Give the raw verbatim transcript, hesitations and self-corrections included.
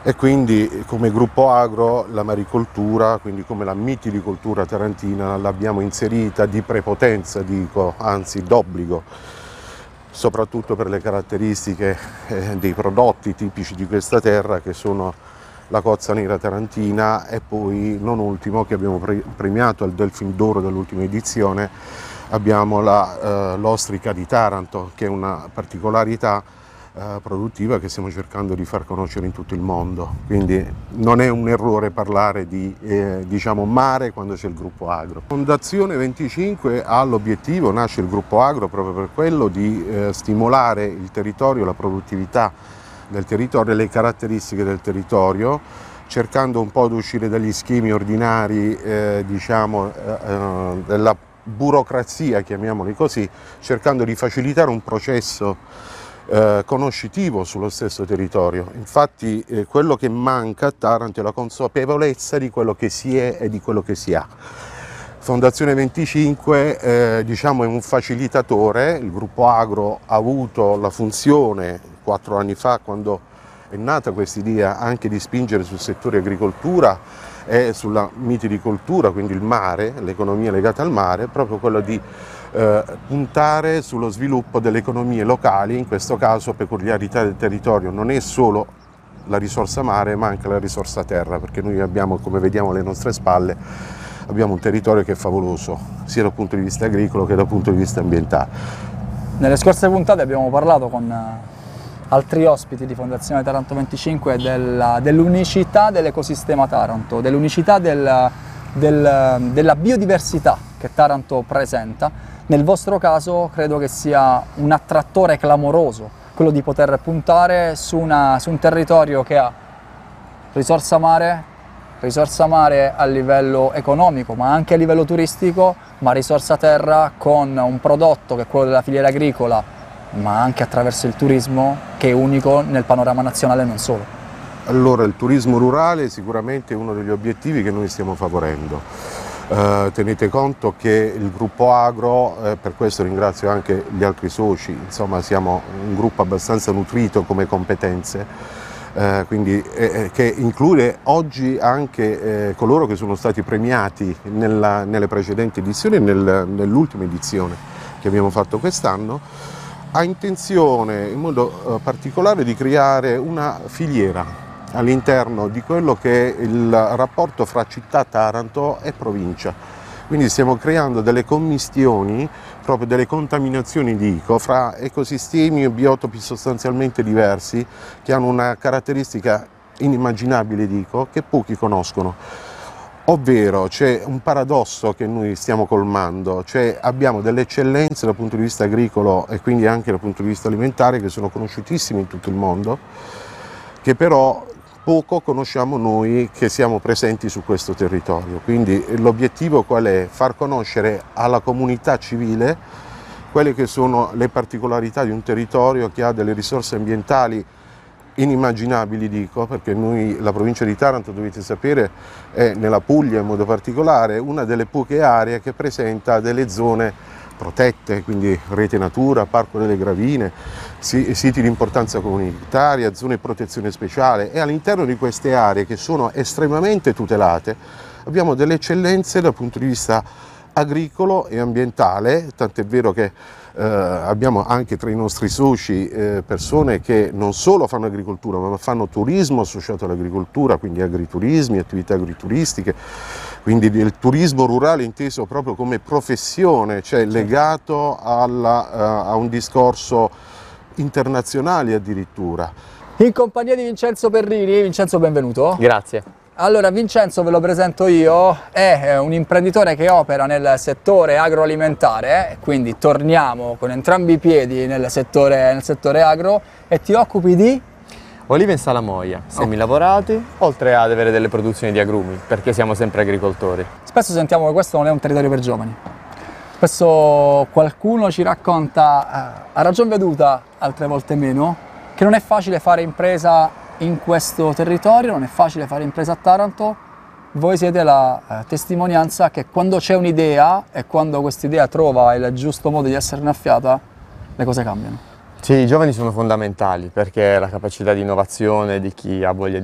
E quindi come gruppo agro la maricoltura, quindi come la mitilicoltura tarantina, l'abbiamo inserita di prepotenza, dico, anzi d'obbligo, soprattutto per le caratteristiche eh, dei prodotti tipici di questa terra, che sono la cozza nera tarantina e poi, non ultimo, che abbiamo pre premiato al Delfin d'Oro dell'ultima edizione, abbiamo l'ostrica eh, di Taranto, che è una particolarità eh, produttiva che stiamo cercando di far conoscere in tutto il mondo. Quindi non è un errore parlare di eh, diciamo mare quando c'è il gruppo agro. Fondazione venticinque ha l'obiettivo, nasce il gruppo agro proprio per quello di eh, stimolare il territorio, la produttività del territorio, le caratteristiche del territorio, cercando un po' di uscire dagli schemi ordinari, eh, diciamo, eh, della burocrazia, chiamiamoli così, cercando di facilitare un processo eh, conoscitivo sullo stesso territorio. Infatti eh, quello che manca a Taranto è la consapevolezza di quello che si è e di quello che si ha. Fondazione venticinque eh, diciamo, è un facilitatore. Il gruppo agro ha avuto la funzione quattro anni fa, quando è nata questa idea, anche di spingere sul settore agricoltura e sulla mitilicoltura, quindi il mare, l'economia legata al mare, proprio quello di eh, puntare sullo sviluppo delle economie locali, in questo caso peculiarità del territorio. Non è solo la risorsa mare, ma anche la risorsa terra, perché noi abbiamo, come vediamo alle nostre spalle, abbiamo un territorio che è favoloso, sia dal punto di vista agricolo che dal punto di vista ambientale. Nelle scorse puntate abbiamo parlato con altri ospiti di Fondazione Taranto venticinque dell'unicità dell'ecosistema Taranto, dell'unicità del, del, della biodiversità che Taranto presenta. Nel vostro caso credo che sia un attrattore clamoroso quello di poter puntare su, una, su un territorio che ha risorsa mare, risorsa mare a livello economico ma anche a livello turistico, ma risorsa terra con un prodotto che è quello della filiera agricola, ma anche attraverso il turismo, che è unico nel panorama nazionale e non solo. Allora, il turismo rurale è sicuramente uno degli obiettivi che noi stiamo favorendo. Eh, tenete conto che il gruppo agro, eh, per questo ringrazio anche gli altri soci, insomma siamo un gruppo abbastanza nutrito come competenze, eh, quindi, eh, che include oggi anche eh, coloro che sono stati premiati nella, nelle precedenti edizioni e nel, nell'ultima edizione che abbiamo fatto quest'anno. Ha intenzione in modo particolare di creare una filiera all'interno di quello che è il rapporto fra città Taranto e provincia. Quindi stiamo creando delle commistioni, proprio delle contaminazioni dico, fra ecosistemi e biotopi sostanzialmente diversi che hanno una caratteristica inimmaginabile dico, che pochi conoscono. Ovvero c'è un paradosso che noi stiamo colmando, cioè abbiamo delle eccellenze dal punto di vista agricolo e quindi anche dal punto di vista alimentare che sono conosciutissime in tutto il mondo, che però poco conosciamo noi che siamo presenti su questo territorio. Quindi l'obiettivo qual è? Far conoscere alla comunità civile quelle che sono le particolarità di un territorio che ha delle risorse ambientali inimmaginabili dico, perché noi, la provincia di Taranto, dovete sapere, è nella Puglia in modo particolare una delle poche aree che presenta delle zone protette, quindi rete natura, parco delle gravine, siti di importanza comunitaria, zone di protezione speciale, e all'interno di queste aree che sono estremamente tutelate abbiamo delle eccellenze dal punto di vista agricolo e ambientale, tant'è vero che eh, abbiamo anche tra i nostri soci eh, persone che non solo fanno agricoltura ma fanno turismo associato all'agricoltura, quindi agriturismi, attività agrituristiche, quindi il turismo rurale inteso proprio come professione, cioè legato alla, uh, a un discorso internazionale addirittura. In compagnia di Vincenzo Perrini. Vincenzo, benvenuto. Grazie. Allora, Vincenzo, ve lo presento io, è un imprenditore che opera nel settore agroalimentare, quindi torniamo con entrambi i piedi nel settore, nel settore agro, e ti occupi di? Olive in salamoia, semilavorati, oltre ad avere delle produzioni di agrumi, perché siamo sempre agricoltori. Spesso sentiamo che questo non è un territorio per giovani. Spesso qualcuno ci racconta, a ragion veduta, altre volte meno, che non è facile fare impresa in questo territorio, non è facile fare impresa a Taranto. Voi siete la eh, testimonianza che quando c'è un'idea e quando questa idea trova il giusto modo di essere innaffiata, le cose cambiano. Sì, i giovani sono fondamentali perché la capacità di innovazione di chi ha voglia